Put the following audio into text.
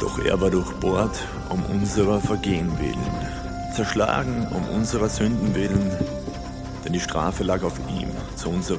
Doch er war durchbohrt um unserer Vergehen willen, zerschlagen um unserer Sünden willen, denn die Strafe lag auf ihm zu unserem